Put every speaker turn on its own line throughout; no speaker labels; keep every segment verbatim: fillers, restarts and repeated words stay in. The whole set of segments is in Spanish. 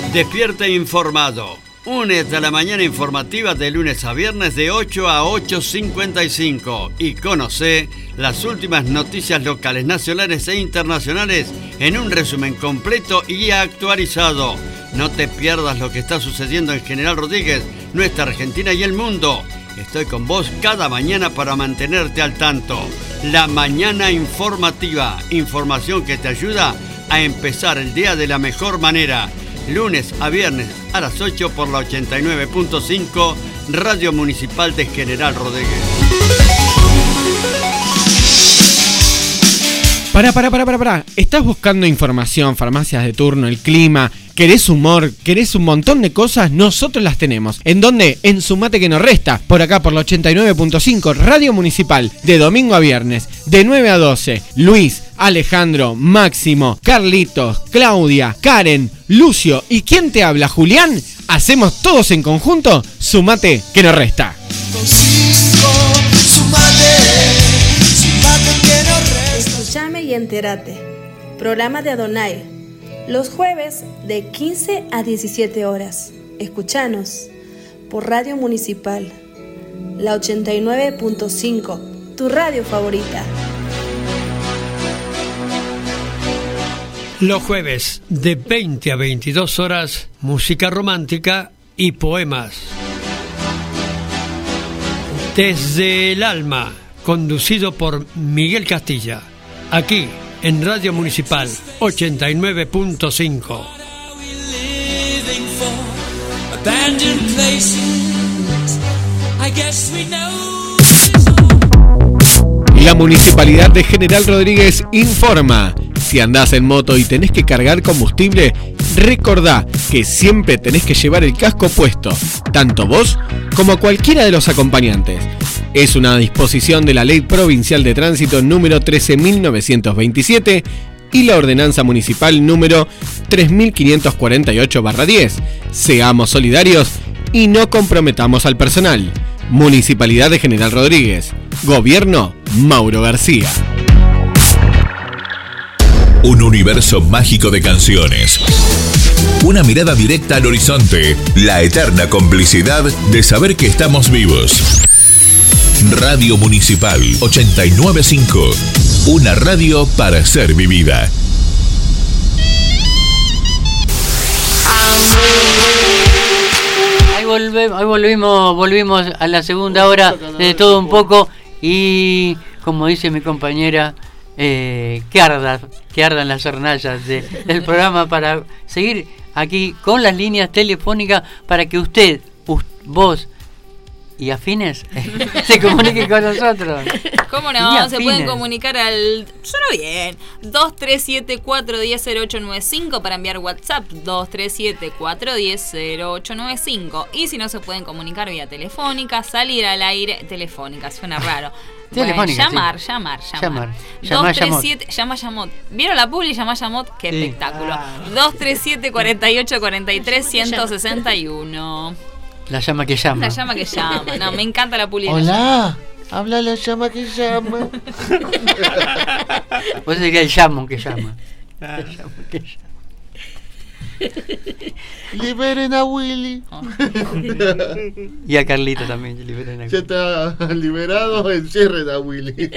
Despierta informado. Únete a la mañana informativa de lunes a viernes de ocho a ocho cincuenta y cinco y conoce las últimas noticias locales, nacionales e internacionales en un resumen completo y actualizado. No te pierdas lo que está sucediendo en General Rodríguez, nuestra Argentina y el mundo. Estoy con vos cada mañana para mantenerte al tanto. La mañana informativa, información que te ayuda a empezar el día de la mejor manera. Lunes a viernes a las ocho por la ochenta y nueve punto cinco, Radio Municipal de General Rodríguez.
Pará, pará, pará, pará, pará. ¿Estás buscando información, farmacias de turno, el clima? ¿Querés humor? ¿Querés un montón de cosas? Nosotros las tenemos. ¿En dónde? En Sumate que nos resta. Por acá, por la ochenta y nueve punto cinco, Radio Municipal. De domingo a viernes, de nueve a doce. Luis, Alejandro, Máximo, Carlitos, Claudia, Karen, Lucio y ¿quién te habla? Julián. Hacemos todos en conjunto Sumate que nos resta.
Escuchame y entérate. Programa de Adonai. Los jueves de quince a diecisiete horas. Escuchanos por Radio Municipal, la ochenta y nueve punto cinco, tu radio favorita.
Los jueves de veinte a veintidós horas, música romántica y poemas. Desde el alma, conducido por Miguel Castilla, aquí en Radio Municipal ochenta y nueve punto cinco.
La Municipalidad de General Rodríguez informa: si andás en moto y tenés que cargar combustible, recordá que siempre tenés que llevar el casco puesto, tanto vos como cualquiera de los acompañantes. Es una disposición de la Ley Provincial de Tránsito número trece mil novecientos veintisiete y la Ordenanza Municipal número tres mil quinientos cuarenta y ocho barra diez. Seamos solidarios y no comprometamos al personal. Municipalidad de General Rodríguez. Gobierno Mauro García.
Un universo mágico de canciones. Una mirada directa al horizonte. La eterna complicidad de saber que estamos vivos. Radio Municipal ochenta y nueve punto cinco. Una radio para ser vivida.
Ahí volvemos, ahí volvimos, volvimos a la segunda hora de todo un poco y como dice mi compañera, eh, que arda, que ardan las hornallas de, del programa para seguir aquí con las líneas telefónicas para que usted, us, vos y afines se comuniquen con nosotros.
¿Cómo no? Se pueden comunicar al... Suena bien. dos tres siete cuatro uno cero cero ocho nueve cinco para enviar WhatsApp. dos tres siete cuatro uno cero cero ocho nueve cinco. Y si no se pueden comunicar vía telefónica, salir al aire telefónica. Suena raro. Bueno, llamar, sí. llamar, llamar, llamar. dos tres siete, llama Yamot. ¿Vieron la publi? Llama Yamot. Qué sí. Espectáculo. Ah. dos tres siete cuatro ocho cuatro tres uno seis uno.
La llama que llama.
La llama que llama. No, me encanta la publicidad.
Hola, habla la llama que llama.
Vos sería el llamo que llama. El llamo que llama.
Liberen a Willy.
Y a Carlito también. Liberen a
ya está liberado, encierren a Willy.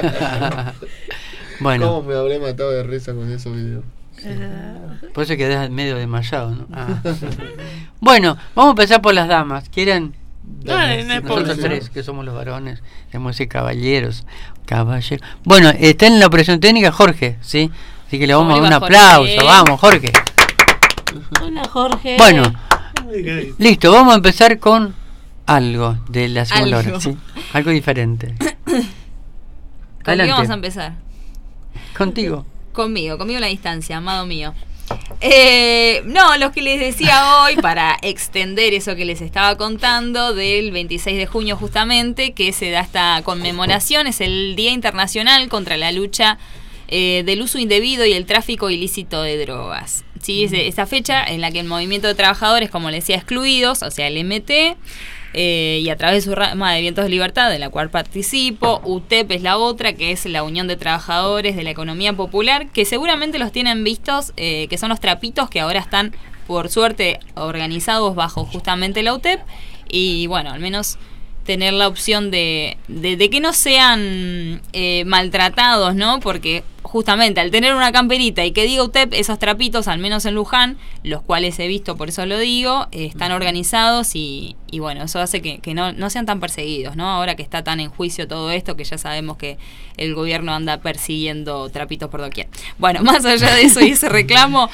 Bueno.
¿Cómo me habré matado de risa con esos videos?
Por eso quedás medio desmayado, ¿no? Ah. Bueno, vamos a empezar por las damas. ¿Quieren?
Dale, no
Nosotros tres, que somos los varones, tenemos que ser caballeros. Caballeros. Bueno, está en la operación técnica Jorge, ¿sí? Así que le vamos a dar un aplauso. Jorge. Vamos, Jorge.
Hola, Jorge.
Bueno, listo, vamos a empezar con algo de la segunda hora, ¿sí? Algo diferente.
¿Con qué vamos a empezar?
Contigo.
Conmigo, conmigo a la distancia, amado mío. Eh, no, lo que les decía hoy, para extender eso que les estaba contando, del veintiséis de junio justamente, que se da esta conmemoración, es el Día Internacional contra la lucha eh, del uso indebido y el tráfico ilícito de drogas. Sí, es esa fecha en la que el movimiento de trabajadores, como les decía, excluidos, o sea, el M T, Eh, y a través de su rama de Vientos de Libertad, de la cual participo, U T E P es la otra, que es la Unión de Trabajadores de la Economía Popular, que seguramente los tienen vistos, eh, que son los trapitos que ahora están por suerte organizados bajo justamente la U T E P, y bueno, al menos tener la opción de, de, de que no sean eh, maltratados, ¿no? Porque justamente al tener una camperita y que diga U T E P, esos trapitos, al menos en Luján, los cuales he visto, por eso lo digo, eh, están organizados y, y bueno, eso hace que, que no, no sean tan perseguidos, ¿no? Ahora que está tan en juicio todo esto, que ya sabemos que el gobierno anda persiguiendo trapitos por doquier. Bueno, más allá de eso y ese reclamo,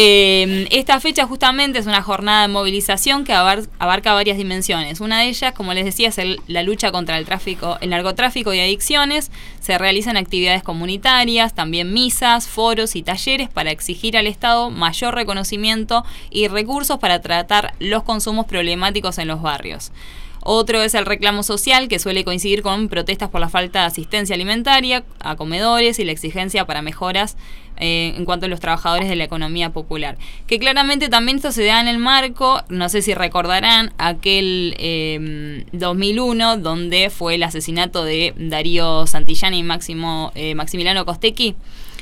eh, esta fecha justamente es una jornada de movilización que abar- abarca varias dimensiones. Una de ellas, como les decía, es el, la lucha contra el tráfico, el narcotráfico y adicciones. Se realizan actividades comunitarias, también misas, foros y talleres para exigir al Estado mayor reconocimiento y recursos para tratar los consumos problemáticos en los barrios. Otro es el reclamo social, que suele coincidir con protestas por la falta de asistencia alimentaria a comedores y la exigencia para mejoras eh, en cuanto a los trabajadores de la economía popular. Que claramente también esto se da en el marco, no sé si recordarán, aquel eh, dos mil uno, donde fue el asesinato de Darío Santillán y Máximo, eh, Maximiliano Costecchi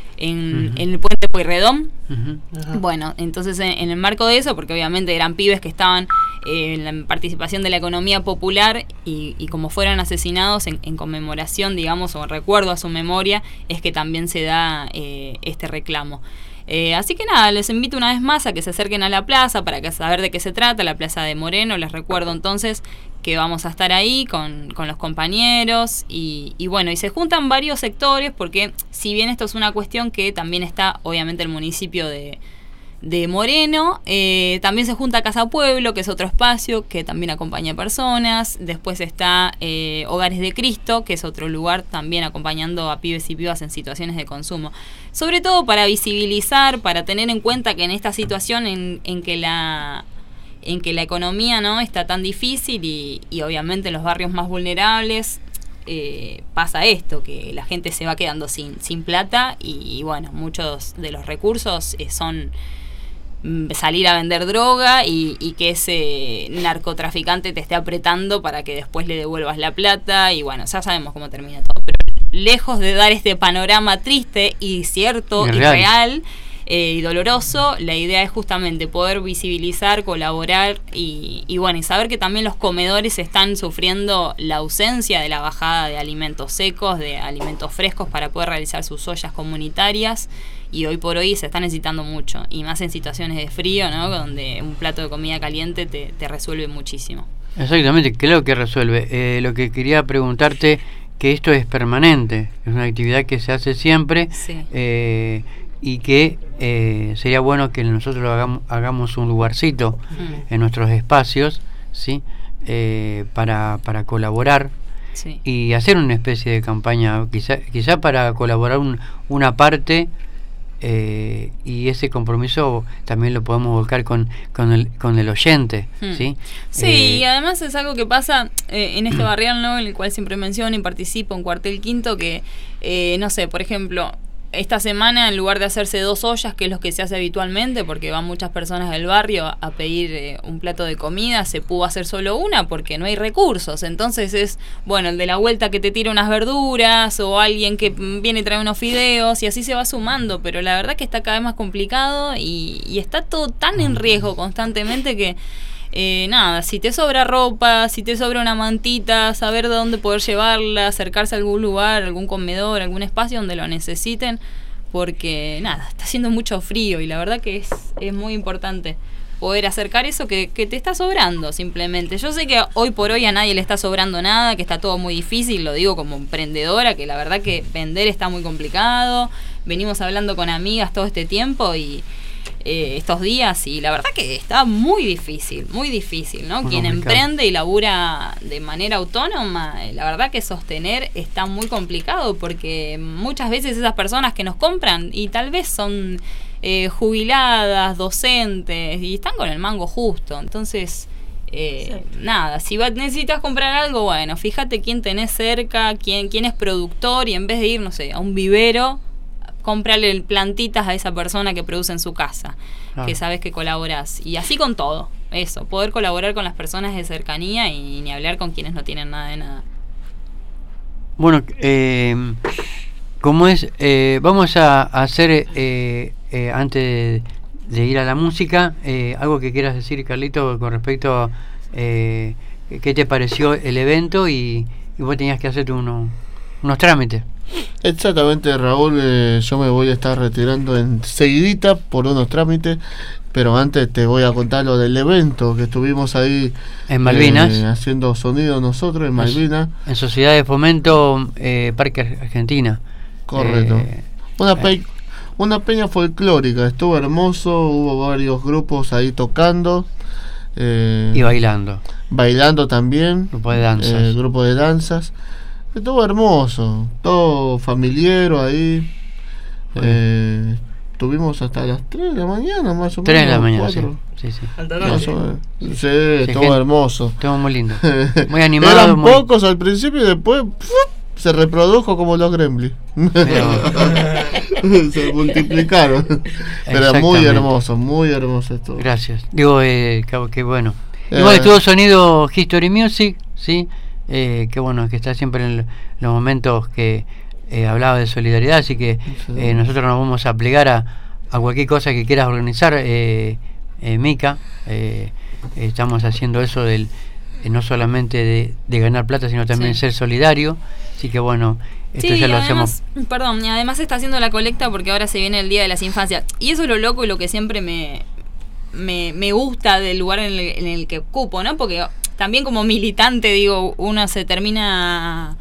en, uh-huh. en el puente Pueyrredón. Uh-huh. Uh-huh. Bueno, entonces en, en el marco de eso, porque obviamente eran pibes que estaban eh, en la participación de la economía popular y, y como fueron asesinados en, en conmemoración, digamos, o en recuerdo a su memoria, es que también se da eh, este reclamo. Eh, así que nada, les invito una vez más a que se acerquen a la plaza para que saber de qué se trata, la plaza de Moreno. Les recuerdo entonces que vamos a estar ahí con, con los compañeros y, y bueno, y se juntan varios sectores porque si bien esto es una cuestión que también está obviamente el municipio de, de Moreno, eh, también se junta Casa Pueblo, que es otro espacio que también acompaña personas. Después está eh, Hogares de Cristo, que es otro lugar también acompañando a pibes y pibas en situaciones de consumo. Sobre todo para visibilizar, para tener en cuenta que en esta situación en, en que la en que la economía no está tan difícil y, y obviamente en los barrios más vulnerables eh, pasa esto, que la gente se va quedando sin, sin plata y, y bueno, muchos de los recursos eh, son salir a vender droga y, y que ese narcotraficante te esté apretando para que después le devuelvas la plata y bueno, ya sabemos cómo termina todo, pero lejos de dar este panorama triste y cierto y real, y, real, eh, y doloroso, la idea es justamente poder visibilizar, colaborar y, y bueno, y saber que también los comedores están sufriendo la ausencia de la bajada de alimentos secos, de alimentos frescos para poder realizar sus ollas comunitarias. Y hoy por hoy se está necesitando mucho, y más en situaciones de frío, ¿no? Donde un plato de comida caliente te, te resuelve muchísimo.
Exactamente, claro que resuelve. Eh, lo que quería preguntarte, que esto es permanente, es una actividad que se hace siempre, sí. eh, y que eh, sería bueno que nosotros hagamos, hagamos un lugarcito mm. en nuestros espacios, ¿sí? eh, para, para colaborar. Sí. Y hacer una especie de campaña, quizá, quizá para colaborar un, una parte. Eh, y ese compromiso también lo podemos volcar con, con, el, con el oyente, hmm. ¿sí?
Sí, eh, y además es algo que pasa eh, en este barrial, ¿no? En el cual siempre menciono y participo en Cuartel Quinto, que, eh, no sé, por ejemplo, esta semana en lugar de hacerse dos ollas, que es lo que se hace habitualmente, porque van muchas personas del barrio a pedir eh, un plato de comida, se pudo hacer solo una porque no hay recursos. Entonces es, bueno, el de la vuelta que te tira unas verduras o alguien que viene y trae unos fideos y así se va sumando. Pero la verdad que está cada vez más complicado y, y está todo tan en riesgo constantemente que... Eh, nada, si te sobra ropa, si te sobra una mantita, saber de dónde poder llevarla, acercarse a algún lugar, algún comedor, algún espacio donde lo necesiten, porque nada, está haciendo mucho frío y la verdad que es, es muy importante poder acercar eso que, que te está sobrando simplemente. Yo sé que hoy por hoy a nadie le está sobrando nada, que está todo muy difícil, lo digo como emprendedora, que la verdad que vender está muy complicado, venimos hablando con amigas todo este tiempo y... Eh, estos días y la verdad que está muy difícil, muy difícil, ¿no? Muy Quien complicado. Emprende y labura de manera autónoma, la verdad que sostener está muy complicado porque muchas veces esas personas que nos compran y tal vez son eh, jubiladas, docentes y están con el mango justo, entonces... Eh, sí. Nada, si va, necesitas comprar algo, bueno, fíjate quién tenés cerca, quién, quién es productor y en vez de ir, no sé, a un vivero, cómprale plantitas a esa persona que produce en su casa, ah. que sabes que colaborás. Y así con todo, eso, poder colaborar con las personas de cercanía y ni hablar con quienes no tienen nada de nada.
Bueno, eh, como es, eh, vamos a hacer, eh, eh, antes de, de ir a la música, eh, algo que quieras decir, Carlito, con respecto a eh, qué te pareció el evento y, y vos tenías que hacerte uno, unos trámites.
Exactamente, Raúl, eh, yo me voy a estar retirando enseguidita por unos trámites, pero antes te voy a contar lo del evento que estuvimos ahí
en Malvinas,
eh, haciendo sonido nosotros en Malvinas,
en Sociedad de Fomento eh, Parque Argentina.
Correcto.
Eh,
una, pe una peña folclórica, estuvo hermoso, hubo varios grupos ahí tocando eh,
y bailando.
Bailando también.
Grupo de danzas.
Eh, grupo de danzas. Estuvo hermoso, todo familiar ahí. Eh, Tuvimos hasta las tres de la mañana, más o menos.
tres de la mañana, sí. Sí, sí.
Más o menos. Sí, estuvo hermoso.
Estuvo muy lindo. Muy animado.
Eran
muy...
pocos al principio y después ¡puf! Se reprodujo como los gremlins. Pero... se multiplicaron. Pero muy hermoso, muy hermoso esto.
Gracias. Digo, eh, que, que bueno. Eh, Igual estuvo sonido History Music, ¿sí? Eh, que bueno, que está siempre en los momentos que eh, hablaba de solidaridad, así que eh, nosotros nos vamos a plegar a, a cualquier cosa que quieras organizar, eh, eh, Mica. Eh, estamos haciendo eso del eh, no solamente de, de ganar plata, sino también sí. ser solidario. Así que bueno, esto
sí,
ya lo
además,
hacemos.
Perdón, y además está haciendo la colecta porque ahora se viene el Día de las Infancias. Y eso es lo loco y lo que siempre me, me, me gusta del lugar en el, en el que ocupo, ¿no? Porque también como militante, digo, uno se termina...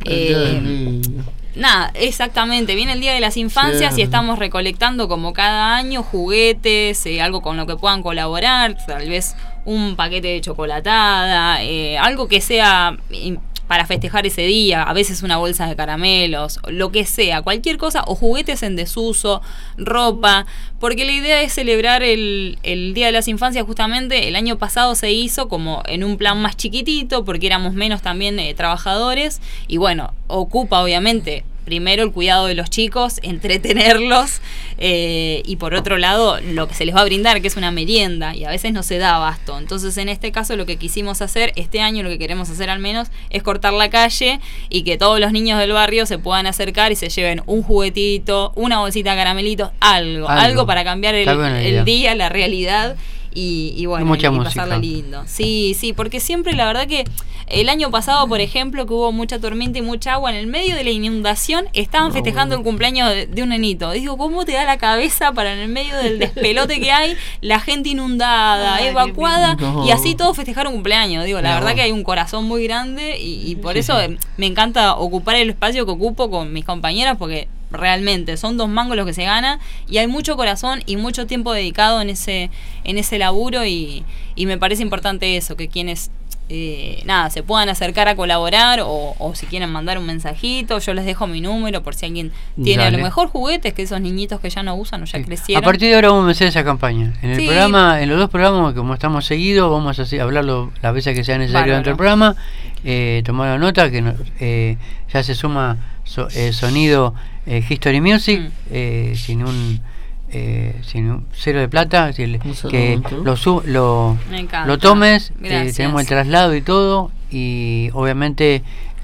Eh, nada, exactamente. Viene el Día de las Infancias sí. y estamos recolectando como cada año juguetes, eh, algo con lo que puedan colaborar, tal vez un paquete de chocolatada, eh, algo que sea... para festejar ese día, a veces una bolsa de caramelos, lo que sea, cualquier cosa, o juguetes en desuso, ropa, porque la idea es celebrar el, el Día de las Infancias. Justamente el año pasado se hizo como en un plan más chiquitito, porque éramos menos también eh, trabajadores, y bueno, ocupa obviamente primero el cuidado de los chicos, entretenerlos, eh, y por otro lado lo que se les va a brindar, que es una merienda, y a veces no se da abasto. Entonces en este caso lo que quisimos hacer, este año lo que queremos hacer al menos, es cortar la calle y que todos los niños del barrio se puedan acercar y se lleven un juguetito, una bolsita de caramelitos, algo, algo, algo para cambiar el, el día, la realidad. Y, y bueno,
mucha
y
música.
pasarla lindo. Sí, sí, porque siempre la verdad que el año pasado, por ejemplo, que hubo mucha tormenta y mucha agua, en el medio de la inundación estaban festejando el cumpleaños de, de un nenito. Digo, ¿cómo te da la cabeza para en el medio del despelote que hay, la gente inundada, Ay, evacuada, no. y así todos festejaron cumpleaños? Digo, la no. verdad que hay un corazón muy grande y, y por sí, eso sí. me encanta ocupar el espacio que ocupo con mis compañeras, porque realmente son dos mangos los que se gana y hay mucho corazón y mucho tiempo dedicado en ese en ese laburo y, y me parece importante eso, que quienes eh, nada, se puedan acercar a colaborar o, o si quieren mandar un mensajito, yo les dejo mi número por si alguien tiene Dale. a lo mejor juguetes que esos niñitos que ya no usan o ya sí. crecieron.
A partir de ahora vamos a hacer esa campaña. En el sí. programa, en los dos programas, como estamos seguidos, vamos a hacer, hablarlo las veces que sea necesario dentro del programa, eh, tomar la nota que no, eh, ya se suma so, eh, sonido eh, History Music, mm. eh, sin un eh, sin un cero de plata, si el, que lo, su, lo, lo tomes, eh, tenemos el traslado y todo, y obviamente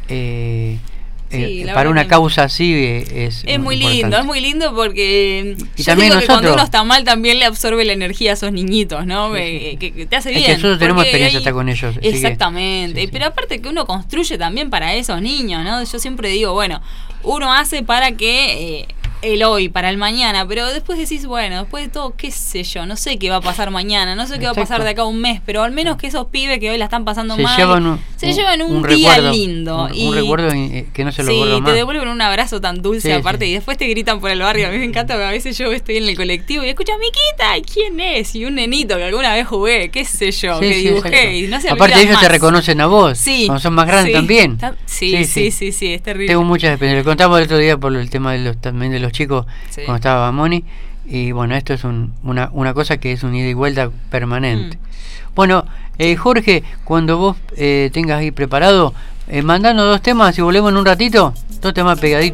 eh, Sí, eh, para una causa así eh, es
es muy
importante.
lindo, es muy lindo porque
y
yo
también
digo
nosotros,
que cuando uno está mal también le absorbe la energía a esos niñitos, ¿no? Sí, sí. Que, que te hace bien.
Es que nosotros tenemos experiencia hay... hasta con ellos.
Exactamente,
que, sí, sí.
pero aparte que uno construye también para esos niños, ¿no? Yo siempre digo, bueno, uno hace para que eh, el hoy, para el mañana, pero después decís, bueno, después de todo, qué sé yo, no sé qué va a pasar mañana, no sé qué Exacto. va a pasar de acá a un mes, pero al menos que esos pibes que hoy la están pasando
se
mal,
llevan un,
se llevan un,
un
día
recuerdo,
lindo.
Un,
y,
un recuerdo que no se lo
sí,
borra más.
Te devuelven un abrazo tan dulce sí, aparte,
sí.
y después te gritan por el barrio. A mí me encanta porque a veces yo estoy en el colectivo y escucho a Miquita, ¿y quién es? Y un nenito que alguna vez jugué, qué sé yo, sí, que sí, dibujé, y no se
aparte ellos
más.
Te reconocen a vos,
sí,
cuando son más grandes
sí,
también.
Sí sí, sí, sí, sí, es terrible.
Tengo muchas experiencias, le contamos el otro día por el tema de los, también de los chicos, sí. cuando estaba Moni. Y bueno, esto es un, una, una cosa que es un ida y vuelta permanente. Mm. Bueno, eh, Jorge, cuando vos eh, tengas ahí preparado, eh, mandanos dos temas y volvemos en un ratito. Dos temas pegaditos.